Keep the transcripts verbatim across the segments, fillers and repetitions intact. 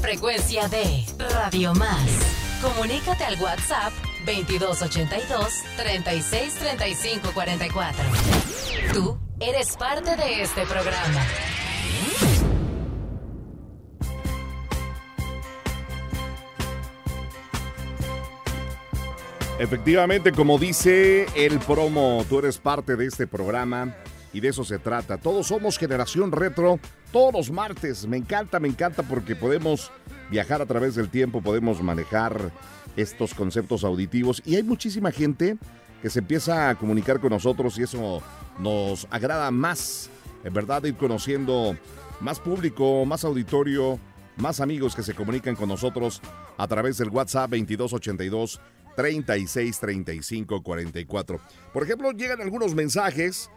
frecuencia de Radio Más. Comunícate al WhatsApp veintidós ochenta y dos, treinta y seis, treinta y cinco, cuarenta y cuatro. Tú eres parte de este programa. Efectivamente, como dice el promo, tú eres parte de este programa y de eso se trata. Todos somos Generación Retro, todos los martes. Me encanta, me encanta porque podemos viajar a través del tiempo, podemos manejar estos conceptos auditivos y hay muchísima gente que se empieza a comunicar con nosotros y eso nos agrada más, en verdad, ir conociendo más público, más auditorio, más amigos que se comunican con nosotros a través del WhatsApp veintidós ochenta y dos, treinta y seis, treinta y cinco, cuarenta y cuatro. Por ejemplo, llegan algunos mensajes.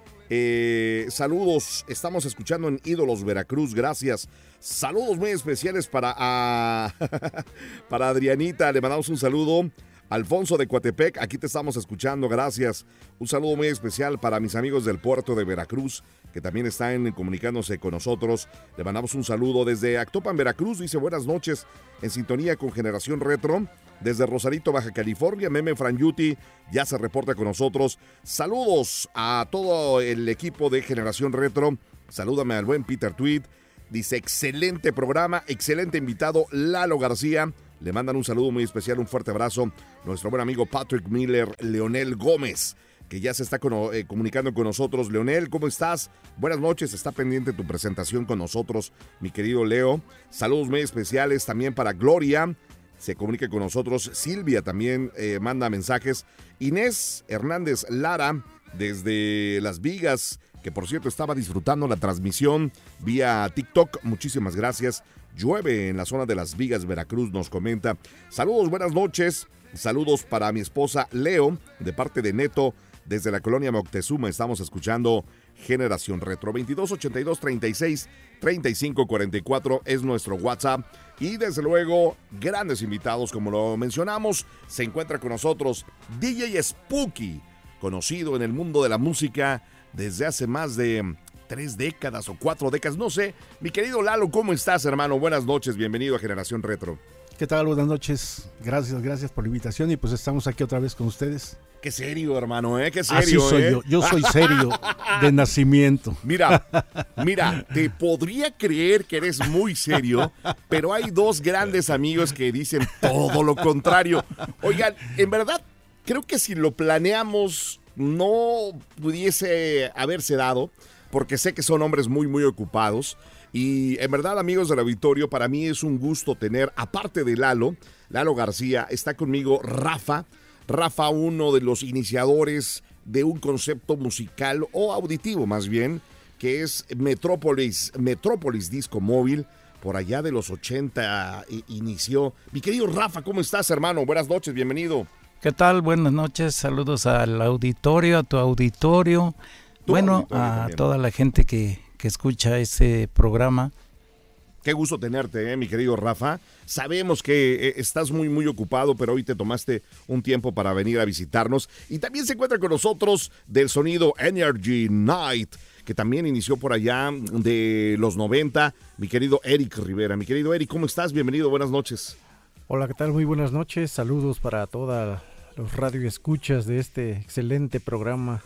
Eh, saludos, estamos escuchando en Ídolos Veracruz, gracias. Saludos muy especiales para, uh, para Adrianita, le mandamos un saludo. Alfonso de Coatepec, aquí te estamos escuchando, gracias. Un saludo muy especial para mis amigos del puerto de Veracruz, que también están comunicándose con nosotros. Le mandamos un saludo desde Actopan, Veracruz, dice buenas noches, en sintonía con Generación Retro. Desde Rosarito, Baja California, Meme Franyuti ya se reporta con nosotros. Saludos a todo el equipo de Generación Retro. Salúdame al buen Peter Tweed. Dice, excelente programa, excelente invitado, Lalo García. Le mandan un saludo muy especial, un fuerte abrazo. Nuestro buen amigo Patrick Miller, Leonel Gómez, que ya se está con, eh, comunicando con nosotros. Leonel, ¿cómo estás? Buenas noches, está pendiente tu presentación con nosotros, mi querido Leo. Saludos muy especiales también para Gloria. Se comunica con nosotros. Silvia también eh, manda mensajes. Inés Hernández Lara, desde Las Vigas, que por cierto estaba disfrutando la transmisión vía TikTok. Muchísimas gracias. Llueve en la zona de Las Vigas, Veracruz, nos comenta. Saludos, buenas noches. Saludos para mi esposa Leo, de parte de Neto, desde la colonia Moctezuma. Estamos escuchando Generación Retro. veintidós ochenta y dos, treinta y seis, treinta y cinco, cuarenta y cuatro es nuestro WhatsApp. Y desde luego, grandes invitados, como lo mencionamos. Se encuentra con nosotros D J Spooky, conocido en el mundo de la música desde hace más de tres décadas o cuatro décadas, no sé. Mi querido Lalo, ¿cómo estás, hermano? Buenas noches, bienvenido a Generación Retro. ¿Qué tal? Buenas noches. Gracias, gracias por la invitación y pues estamos aquí otra vez con ustedes. Qué serio, hermano, ¿eh? Qué serio, Así soy ¿eh? yo. Yo soy serio de nacimiento. Mira, mira, te podría creer que eres muy serio, pero hay dos grandes amigos que dicen todo lo contrario. Oigan, en verdad, creo que si lo planeamos no pudiese haberse dado, porque sé que son hombres muy, muy ocupados. Y en verdad, amigos del auditorio, para mí es un gusto tener, aparte de Lalo, Lalo García, está conmigo Rafa. Rafa, uno de los iniciadores de un concepto musical o auditivo más bien, que es Metrópolis, Metrópolis Disco Móvil, por allá de los ochenta inició. Mi querido Rafa, ¿cómo estás, hermano? Buenas noches, bienvenido. ¿Qué tal? Buenas noches, saludos al auditorio, a tu auditorio, tu bueno, auditorio a también. Toda la gente que, que escucha este programa. Qué gusto tenerte, eh, mi querido Rafa. Sabemos que eh, estás muy, muy ocupado, pero hoy te tomaste un tiempo para venir a visitarnos. Y también se encuentra con nosotros del sonido Energy Night, que también inició por allá de los noventa, mi querido Eric Rivera. Mi querido Eric, ¿cómo estás? Bienvenido, buenas noches. Hola, ¿qué tal? Muy buenas noches. Saludos para todos los radioescuchas de este excelente programa.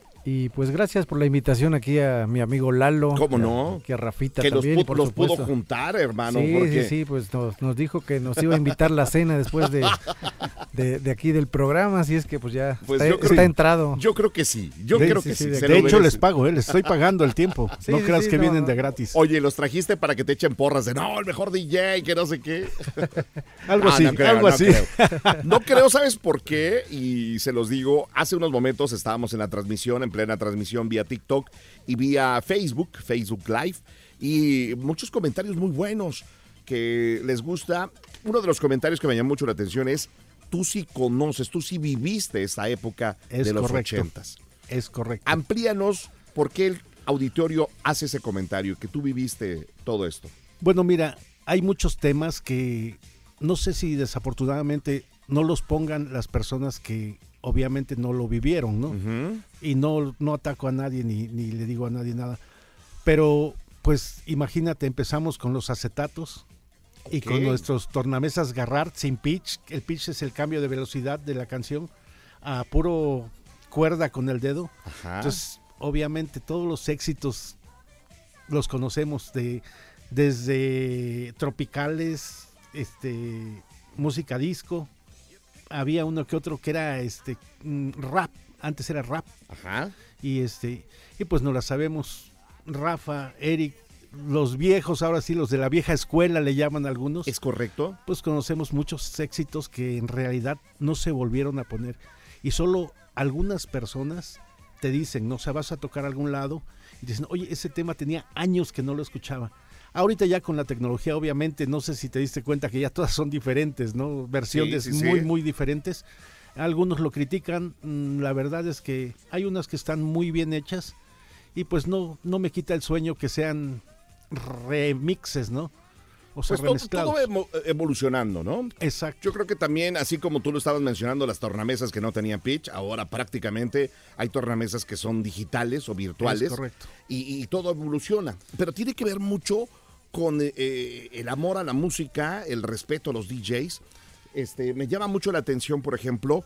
Y pues gracias por la invitación aquí a mi amigo Lalo. ¿Cómo no? Que a Rafita que también. Que los, los pudo juntar, hermano. Sí, porque... sí, sí, pues nos, nos dijo que nos iba a invitar la cena después de, de, de aquí del programa, así es que pues ya pues está, yo creo, está entrado. Yo creo que sí, yo de, creo sí, que sí. sí, sí. De, de hecho les pago, eh, les estoy pagando el tiempo. Sí, no sí, creas sí, que no, vienen de gratis. Oye, los trajiste para que te echen porras de no, el mejor D J, que no sé qué. algo ah, así, no creo, algo no así. Creo. No creo, ¿sabes por qué? Y se los digo, hace unos momentos estábamos en la transmisión, en plena transmisión vía TikTok y vía Facebook, Facebook Live, y muchos comentarios muy buenos que les gusta. Uno de los comentarios que me llamó mucho la atención es, tú sí conoces, tú sí viviste esta época es de los correcto, ochentas. Es correcto. Amplíanos por qué el auditorio hace ese comentario, que tú viviste todo esto. Bueno, mira, hay muchos temas que no sé si desafortunadamente no los pongan las personas que obviamente no lo vivieron, ¿no? Uh-huh. Y no, no ataco a nadie ni, ni le digo a nadie nada. Pero, pues, imagínate, empezamos con los acetatos. Y con nuestros tornamesas Garrard sin pitch. El pitch es el cambio de velocidad de la canción a puro cuerda con el dedo. Ajá. Entonces, obviamente, todos los éxitos los conocemos de desde tropicales, este, música disco. Había uno que otro que era este rap. Antes era rap. Ajá. Y este y pues no la sabemos. Rafa, Eric, los viejos, ahora sí, los de la vieja escuela le llaman algunos. ¿Es correcto? Pues conocemos muchos éxitos que en realidad no se volvieron a poner. Y solo algunas personas te dicen, no, o sea, vas a tocar a algún lado y dicen, oye, ese tema tenía años que no lo escuchaba. Ahorita ya con la tecnología, obviamente, no sé si te diste cuenta que ya todas son diferentes, ¿no? Versiones sí, sí, muy, sí. muy diferentes. Algunos lo critican, la verdad es que hay unas que están muy bien hechas y pues no, no me quita el sueño que sean remixes, ¿no? O sea, pues todo, todo evolucionando, ¿no? Exacto. Yo creo que también, así como tú lo estabas mencionando, las tornamesas que no tenían pitch, ahora prácticamente hay tornamesas que son digitales o virtuales. Es correcto. Y, y todo evoluciona. Pero tiene que ver mucho con eh, el amor a la música, el respeto a los D Js. Este, me llama mucho la atención, por ejemplo,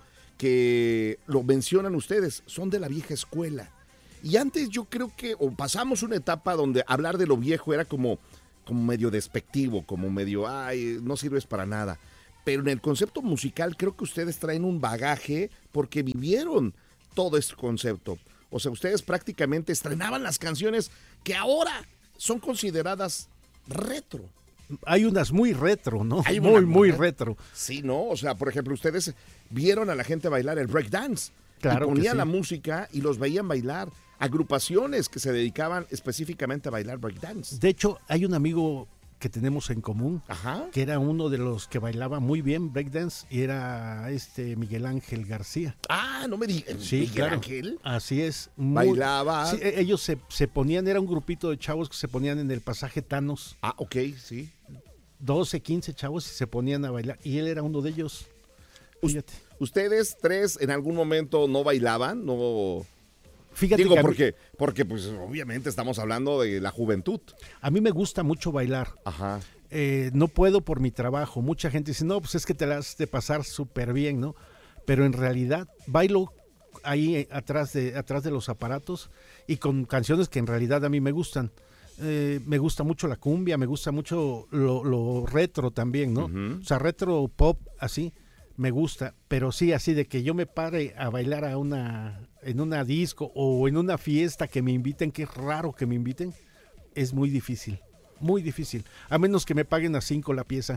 que lo mencionan ustedes, son de la vieja escuela. Y antes yo creo que, o pasamos una etapa donde hablar de lo viejo era como, como medio despectivo, como medio, ay, no sirves para nada. Pero en el concepto musical creo que ustedes traen un bagaje porque vivieron todo este concepto. O sea, ustedes prácticamente estrenaban las canciones que ahora son consideradas retro. Hay unas muy retro, ¿no? Hay muy, una, muy retro. Sí, ¿no? O sea, por ejemplo, ustedes vieron a la gente bailar el breakdance. Claro, y ponían que sí. la música y los veían bailar. Agrupaciones que se dedicaban específicamente a bailar breakdance. De hecho, hay un amigo que tenemos en común, Ajá. que era uno de los que bailaba muy bien breakdance y era este Miguel Ángel García. Ah, no me digas. Sí, Miguel claro. Ángel. Así es. Muy, Bailaba. Sí, ellos se, se ponían, era un grupito de chavos que se ponían en el pasaje Thanos. Ah, ok, sí. doce, quince chavos y se ponían a bailar. Y él era uno de ellos. Fíjate. ¿Ustedes tres en algún momento no bailaban? No. Fíjate Digo, que a mí- porque, porque pues obviamente estamos hablando de la juventud. A mí me gusta mucho bailar. Ajá. Eh, no puedo por mi trabajo. Mucha gente dice, no, pues es que te la has de pasar súper bien, ¿no? Pero en realidad bailo ahí eh, atrás de, atrás de los aparatos y con canciones que en realidad a mí me gustan. Eh, me gusta mucho la cumbia, me gusta mucho lo, lo retro también, ¿no? Ujú. O sea, retro pop, así, me gusta. Pero sí, así de que yo me pare a bailar a una, en una disco o en una fiesta que me inviten, que es raro que me inviten, es muy difícil. Muy difícil, a menos que me paguen a cinco la pieza.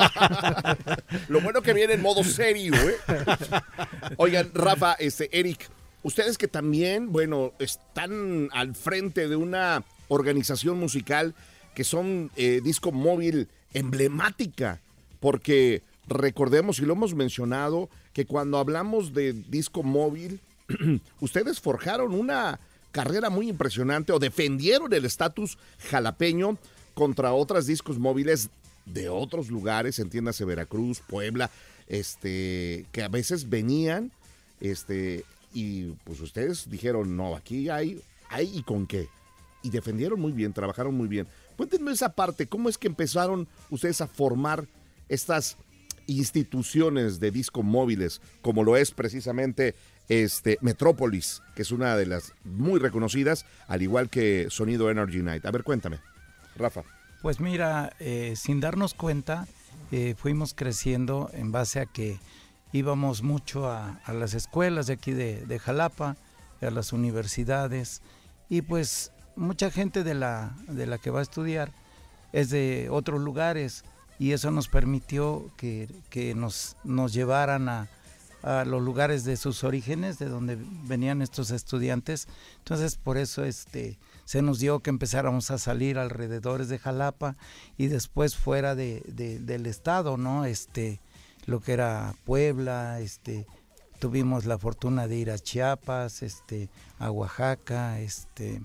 Lo bueno que viene en modo serio, ¿eh? Oigan, Rafa, este, Eric, ustedes que también, bueno, están al frente de una organización musical que son eh, disco móvil emblemática, porque recordemos, y lo hemos mencionado, que cuando hablamos de disco móvil, ustedes forjaron una carrera muy impresionante o defendieron el estatus jalapeño contra otros discos móviles de otros lugares, entiéndase Veracruz, Puebla, este, que a veces venían, este, y pues ustedes dijeron, no, aquí hay, hay y con qué. Y defendieron muy bien, trabajaron muy bien. Cuéntenme esa parte, ¿cómo es que empezaron ustedes a formar estas instituciones de disco móviles, como lo es precisamente este Metrópolis, que es una de las muy reconocidas, al igual que Sonido Energy Night? A ver, cuéntame, Rafa. Pues mira, eh, sin darnos cuenta, eh, fuimos creciendo en base a que íbamos mucho a, a las escuelas de aquí de, de Jalapa, a las universidades, y pues mucha gente de la, de la que va a estudiar es de otros lugares, y eso nos permitió que, que nos, nos llevaran a, a los lugares de sus orígenes, de donde venían estos estudiantes. Entonces por eso este se nos dio que empezáramos a salir alrededores de Jalapa y después fuera de, de, del estado, ¿no? Este, lo que era Puebla, este, tuvimos la fortuna de ir a Chiapas, este, a Oaxaca, este,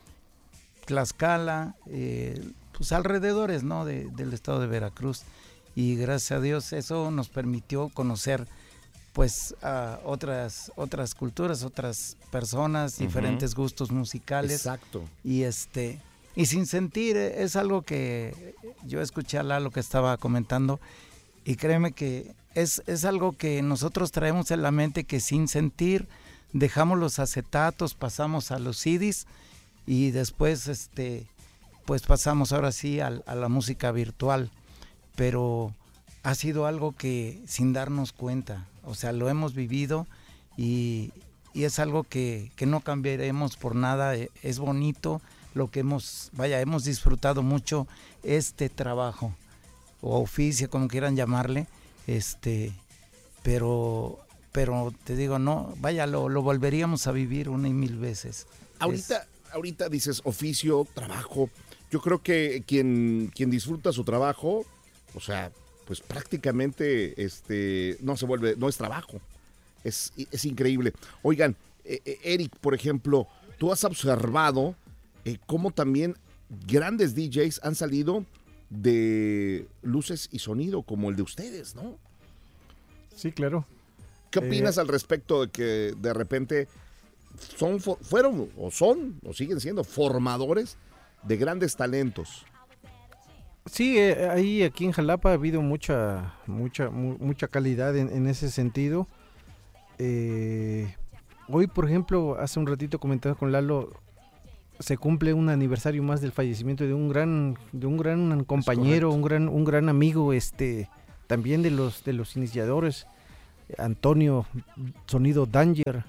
Tlaxcala, eh, pues alrededores, ¿no? De, del estado de Veracruz, y gracias a Dios eso nos permitió conocer pues a otras otras culturas, otras personas, Uh-huh. diferentes gustos musicales. Exacto. Y este y sin sentir, es algo que yo escuché a Lalo que estaba comentando, y créeme que es, es algo que nosotros traemos en la mente, que sin sentir dejamos los acetatos, pasamos a los C Ds y después este pues pasamos ahora sí a, a la música virtual, pero ha sido algo que sin darnos cuenta, o sea, lo hemos vivido y, y es algo que, que no cambiaremos por nada. Es bonito lo que hemos, vaya, hemos disfrutado mucho este trabajo o oficio, como quieran llamarle, este, pero, pero te digo, no, vaya, lo, lo volveríamos a vivir una y mil veces. Ahorita, es, ahorita dices oficio, trabajo. Yo creo que quien, quien disfruta su trabajo, o sea, pues prácticamente este, no se vuelve, no es trabajo. Es, es increíble. Oigan, eh, eh, Eric, por ejemplo, tú has observado eh, cómo también grandes D Js han salido de luces y sonido como el de ustedes, ¿no? Sí, claro. ¿Qué opinas eh, al respecto de que de repente son, fueron o son o siguen siendo formadores de grandes talentos? Sí, eh, ahí aquí en Jalapa ha habido mucha mucha mu mucha calidad en, en ese sentido. Eh, hoy, por ejemplo, hace un ratito comentaba con Lalo, se cumple un aniversario más del fallecimiento de un gran de un gran compañero, un gran un gran amigo, este también de los de los iniciadores, Antonio Sonido Danger.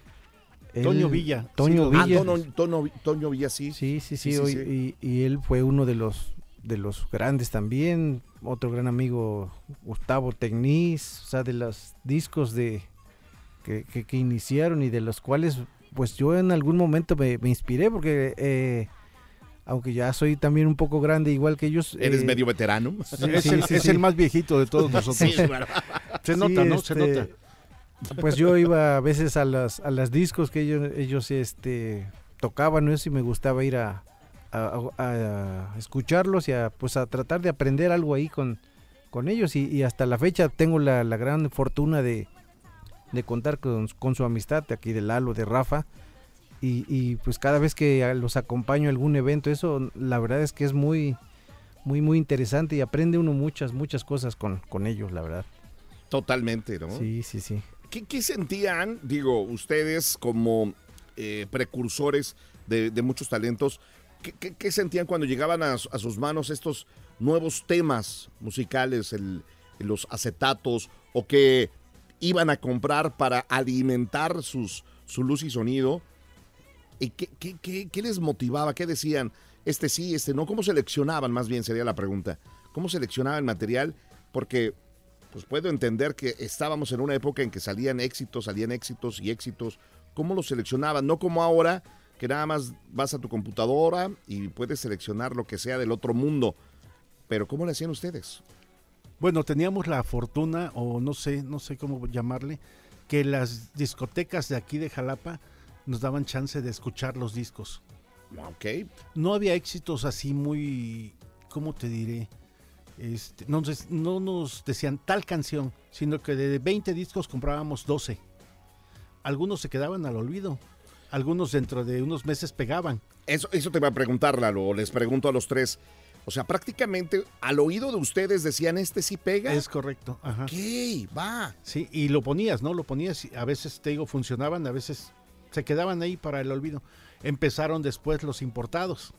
Toño Él, Villa. Toño sí, Villa. Ah, Toño, Toño, Toño Villa, sí. Sí, sí, sí, Sí, sí, hoy, sí. Y, y él fue uno de los de los grandes también. Otro gran amigo, Gustavo Tecnis, o sea, de los discos de que, que, que iniciaron y de los cuales pues yo en algún momento me, me inspiré, porque eh, aunque ya soy también un poco grande igual que ellos. Eres eh, medio veterano. Sí, sí, es, sí, el, sí, es sí. el más viejito de todos nosotros. Sí, bueno. Se Sí, nota, ¿no? Se este, nota. Pues yo iba a veces a las a las discos que ellos ellos este tocaban, ¿no? Y me gustaba ir a, a, a, a escucharlos y a pues a tratar de aprender algo ahí con, con ellos, y, y hasta la fecha tengo la, la gran fortuna de, de contar con, con su amistad de aquí de Lalo, de Rafa, y, y pues cada vez que los acompaño a algún evento, eso la verdad es que es muy muy muy interesante y aprende uno muchas muchas cosas con, con ellos, la verdad. Totalmente, ¿no? Sí, sí, sí. ¿Qué, qué sentían, digo, ustedes como eh, precursores de, de muchos talentos, ¿qué, qué, qué sentían cuando llegaban a, a sus manos estos nuevos temas musicales, el, los acetatos, o que iban a comprar para alimentar sus, su luz y sonido? ¿Y qué, qué, qué, qué les motivaba? ¿Qué decían? Este sí, este no. ¿Cómo seleccionaban, más bien sería la pregunta? ¿Cómo seleccionaban material? Porque pues puedo entender que estábamos en una época en que salían éxitos, salían éxitos y éxitos. ¿Cómo los seleccionaban? No como ahora, que nada más vas a tu computadora y puedes seleccionar lo que sea del otro mundo. Pero ¿cómo le hacían ustedes? Bueno, teníamos la fortuna, o no sé, no sé cómo llamarle, que las discotecas de aquí de Jalapa nos daban chance de escuchar los discos. Ok. No había éxitos así muy, ¿cómo te diré? Este, no, no nos decían tal canción, sino que de veinte discos comprábamos doce. Algunos se quedaban al olvido, algunos dentro de unos meses pegaban. Eso, eso te iba a preguntar, Lalo, les pregunto a los tres. O sea, prácticamente al oído de ustedes decían, ¿este sí pega? Es correcto, ajá. Ok, va. Sí, y lo ponías, ¿no? Lo ponías y a veces, te digo, funcionaban, a veces se quedaban ahí para el olvido. Empezaron después los importados.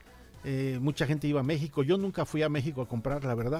Eh, mucha gente iba a México. Yo nunca fui a México a comprar, la verdad.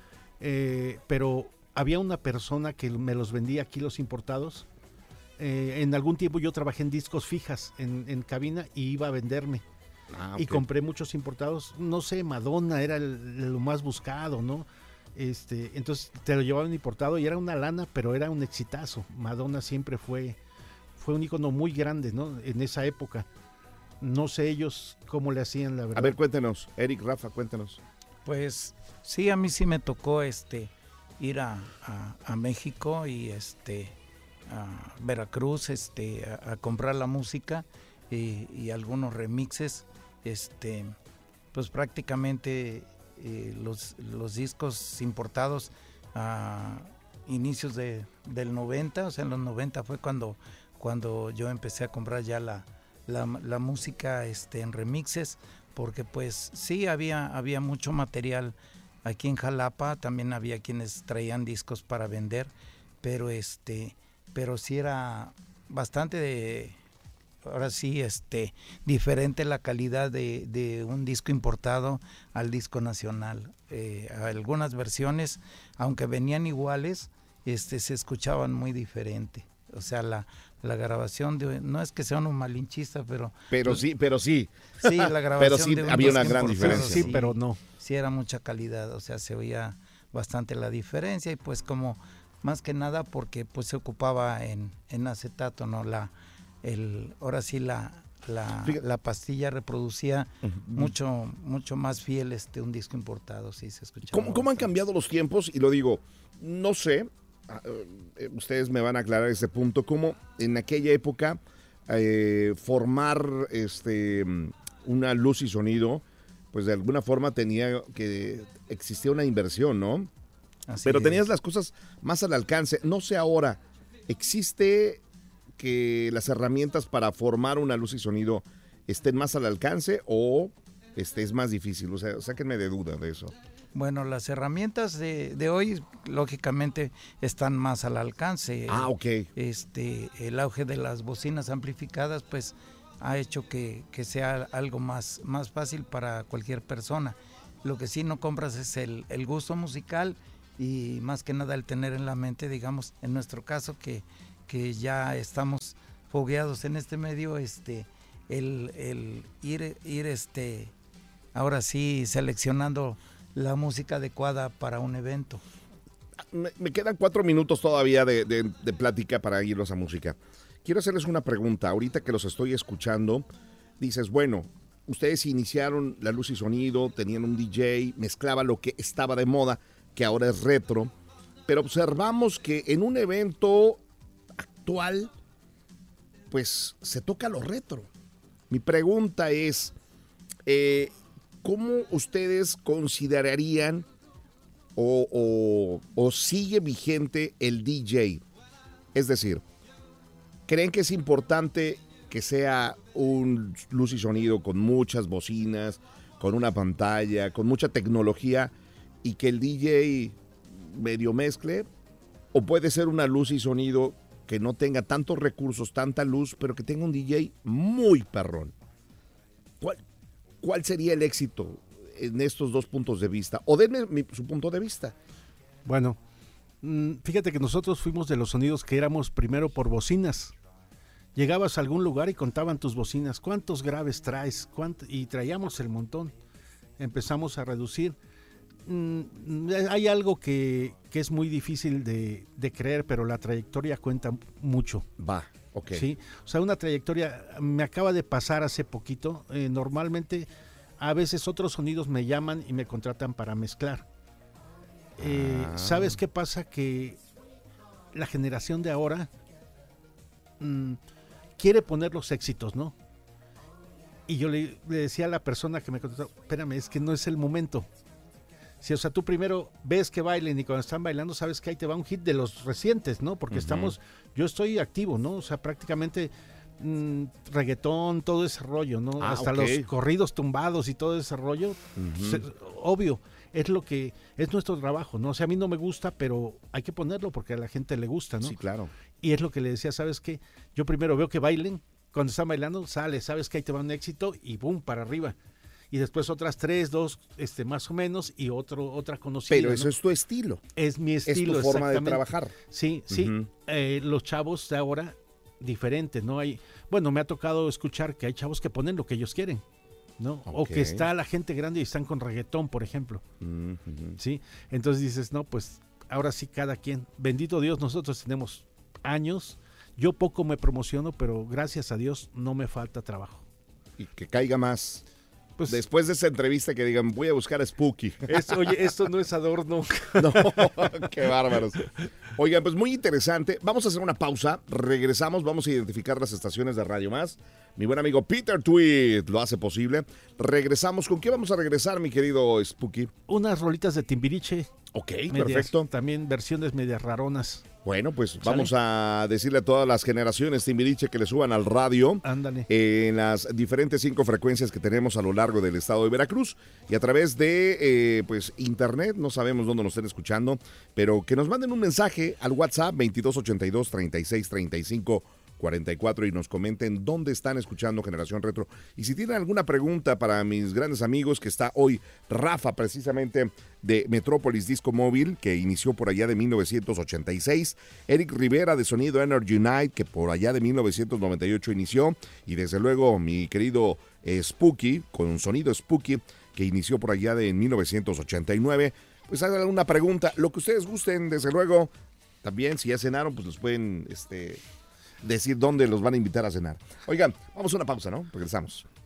Eh, pero había una persona que me los vendía aquí, los importados. Eh, en algún tiempo yo trabajé en discos fijas, en, en cabina, y iba a venderme. Ah, Y ok. compré muchos importados. No sé, Madonna era el, lo más buscado, ¿no? Este, entonces te lo llevaban importado y era una lana, pero era un exitazo. Madonna siempre fue, fue un ícono muy grande, ¿no? En esa época. No sé ellos cómo le hacían, la verdad. A ver, cuéntenos, Eric, Rafa, cuéntenos. Pues sí, a mí sí me tocó este ir a, a, a México y este a Veracruz, este a, a comprar la música y, y algunos remixes, este pues prácticamente eh, los, los discos importados a inicios de, del noventa, o sea en los noventa fue cuando, cuando yo empecé a comprar ya la La, la música este, en remixes, porque pues sí había, había mucho material aquí en Jalapa, también había quienes traían discos para vender, pero este, pero sí era bastante de, ahora sí, este, diferente la calidad de, de un disco importado al disco nacional. Eh, algunas versiones, aunque venían iguales, este, se escuchaban muy diferente. O sea, la, la grabación de, no es que sea un malinchista, pero pero sí, pero sí, sí, la grabación pero sí de un había una disco gran importado, diferencia. Sí, pero no. Sí era mucha calidad, o sea, se oía bastante la diferencia y pues como más que nada porque pues se ocupaba en, en acetato, ¿no? La, el, ahora sí la, la, la pastilla reproducía uh-huh. mucho, mucho más fiel este un disco importado, sí se escuchaba. ¿Cómo, ¿Cómo han cambiado los tiempos? Y lo digo, no sé, uh, ustedes me van a aclarar este punto, cómo en aquella época eh, formar este una luz y sonido, pues de alguna forma tenía que existía una inversión, ¿no? Así Pero es. tenías las cosas más al alcance. No sé ahora, ¿existe que las herramientas para formar una luz y sonido estén más al alcance o este es más difícil? O sea, sáquenme de duda de eso. Bueno, las herramientas de, de hoy, lógicamente, están más al alcance. Ah, ok. Este, el auge de las bocinas amplificadas, pues, ha hecho que, que sea algo más, más fácil para cualquier persona. Lo que sí no compras es el, el gusto musical y más que nada el tener en la mente, digamos, en nuestro caso, que, que ya estamos fogueados en este medio, este, el, el ir, ir este, ahora sí, seleccionando la música adecuada para un evento. Me, me quedan cuatro minutos todavía de, de, de plática para irnos a música. Quiero hacerles una pregunta. Ahorita que los estoy escuchando, dices, bueno, ustedes iniciaron la luz y sonido, tenían un D J, mezclaba lo que estaba de moda, que ahora es retro, pero observamos que en un evento actual, pues se toca lo retro. Mi pregunta es, eh, ¿cómo ustedes considerarían o, o, o sigue vigente el D J? Es decir, ¿creen que es importante que sea un luz y sonido con muchas bocinas, con una pantalla, con mucha tecnología y que el D J medio mezcle? ¿O puede ser una luz y sonido que no tenga tantos recursos, tanta luz, pero que tenga un D J muy perrón? ¿Cuál, cuál sería el éxito en estos dos puntos de vista? O denme mi, su punto de vista. Bueno, fíjate que nosotros fuimos de los sonidos que éramos primero por bocinas. Llegabas a algún lugar y contaban tus bocinas, ¿cuántos graves traes? ¿Cuánto? Y traíamos el montón. Empezamos a reducir. Mm, hay algo que, que es muy difícil de, de creer, pero la trayectoria cuenta mucho. Va, ok. ¿Sí? O sea, una trayectoria, me acaba de pasar hace poquito. Eh, normalmente, a veces otros sonidos me llaman y me contratan para mezclar. Eh, ah. ¿Sabes qué pasa? Que la generación de ahora mmm, quiere poner los éxitos, ¿no? Y yo le, le decía a la persona que me contrató, espérame, es que no es el momento. Si, o sea, tú primero ves que bailen y cuando están bailando sabes que ahí te va un hit de los recientes, ¿no? Porque uh-huh. estamos, yo estoy activo, ¿no? O sea, prácticamente mmm, reggaetón, todo ese rollo, ¿no? Ah, Hasta okay. los corridos tumbados y todo ese rollo, uh-huh. se, obvio, es lo que, es nuestro trabajo, ¿no? O sea, a mí no me gusta, pero hay que ponerlo porque a la gente le gusta, ¿no? Sí, claro. Y es lo que le decía, ¿sabes qué? Yo primero veo que bailen, cuando están bailando, sale, sabes que ahí te va un éxito y boom, para arriba. Y después otras tres, dos, este, más o menos, y otro, otra conocida. Pero eso, ¿no? Es tu estilo. Es mi estilo, es tu forma de trabajar. Sí, sí. Uh-huh. Eh, los chavos de ahora, diferentes, ¿no? Hay, bueno, me ha tocado escuchar que hay chavos que ponen lo que ellos quieren, ¿no? Okay. O que está la gente grande y están con reggaetón, por ejemplo. Uh-huh. ¿Sí? Entonces dices, no, pues, ahora sí cada quien. Bendito Dios, nosotros tenemos años. Yo poco me promociono, pero gracias a Dios no me falta trabajo. Y que caiga más. Pues, después de esa entrevista que digan, voy a buscar a Spooky. Esto, oye, esto no es adorno. No, qué bárbaros. Oigan, pues muy interesante. Vamos a hacer una pausa. Regresamos, vamos a identificar las estaciones de Radio Más. Mi buen amigo Peter Tweed lo hace posible. Regresamos. ¿Con qué vamos a regresar, mi querido Spooky? Unas rolitas de Timbiriche. Ok, medias, perfecto. También versiones medias raronas. Bueno, pues ¿Sale? vamos a decirle a todas las generaciones Timbiriche que le suban al radio. Ándale. En las diferentes cinco frecuencias que tenemos a lo largo del estado de Veracruz y a través de eh, pues internet, no sabemos dónde nos estén escuchando, pero que nos manden un mensaje al WhatsApp veintidós ochenta y dos, treinta y seis, treinta y cinco, cuarenta y cuatro y nos comenten dónde están escuchando Generación Retro. Y si tienen alguna pregunta para mis grandes amigos, que está hoy Rafa, precisamente de Metrópolis Disco Móvil, que inició por allá de mil novecientos ochenta y seis, Eric Rivera de Sonido Energy Unite, que por allá de mil novecientos noventa y ocho inició, y desde luego mi querido eh, Spooky, con Sonido Spooky, que inició por allá de mil novecientos ochenta y nueve. Pues hagan una pregunta, lo que ustedes gusten, desde luego. También, si ya cenaron, pues los pueden este, decir dónde los van a invitar a cenar. Oigan, vamos a una pausa, ¿no? Regresamos.